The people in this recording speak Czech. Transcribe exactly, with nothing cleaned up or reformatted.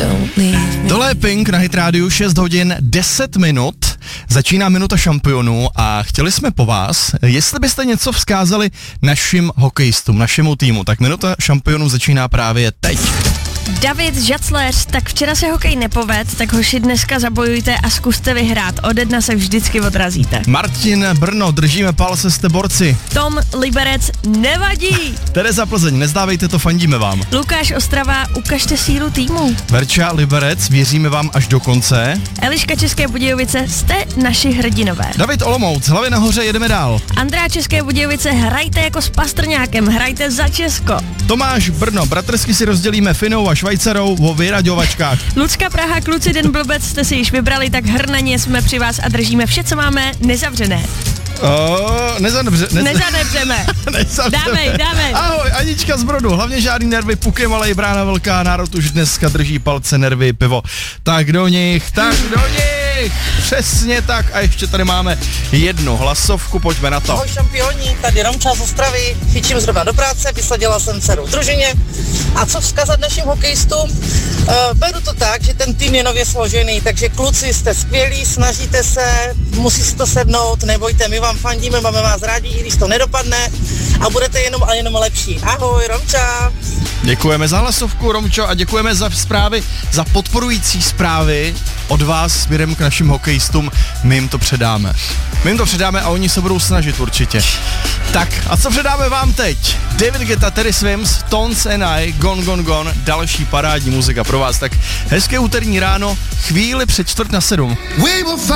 Tohle je Pink na Hit rádiu, šest hodin deset minut. Začíná minuta šampionů a chtěli jsme po vás, jestli byste něco vzkázali našim hokejistům, našemu týmu, tak minuta šampionů začíná právě teď. David Žacléř, tak včera se hokej nepoved, tak hoši dneska zabojujte a zkuste vyhrát. Ode dna se vždycky odrazíte. Martin Brno, držíme palce, jste borci. Tom Liberec, nevadí. Tereza Plzeň, nezdávejte to, fandíme vám. Lukáš Ostrava, ukažte sílu týmu. Verča Liberec, věříme vám až do konce. Eliška České Budějovice, jste naši hrdinové. David Olomouc, hlavy nahoře, jedeme dál. Andrá České Budějovice, hrajte jako s Pastrňákem, hrajte za Česko. Tomáš Brno, bratrsky si rozdělíme Finou a Švajcarou o vyraďovačkách. Lucka Praha, kluci, den blbec jste si již vybrali, tak hrnaně jsme při vás a držíme vše, co máme, nezavřené. Oh, nezanebře, nez... Nezanebřeme. Dávej, dávej. Ahoj, Anička z Brodu, hlavně žádný nervy, puky malej, brána velká, národ už dneska drží palce, nervy, pivo. Tak do nich, tak do nich. Přesně tak a ještě tady máme jednu hlasovku, pojďme na to. Ahoj šampioni, tady Romča z Ostravy, chyčím zrovna do práce, vysadila jsem dceru v družině. A co vzkazat našim hokejistům? Uh, beru to tak, že ten tým je nově složený, takže kluci jste skvělí, snažíte se, musí si to sednout, nebojte, my vám fandíme, máme vás rádi, i když to nedopadne a budete jenom a jenom lepší. Ahoj, Romča. Děkujeme za hlasovku, Romčo, a děkujeme za zprávy, za podporující zprávy od vás směrem k našim hokejistům. My jim to předáme. My jim to předáme a oni se budou snažit určitě. Tak a co předáme vám teď? David Guetta, Terry Swims, Tones and I, Gone Gone Gone, další parádní muzika pro vás. Tak hezké úterní ráno, chvíli před čtvrt na sedm.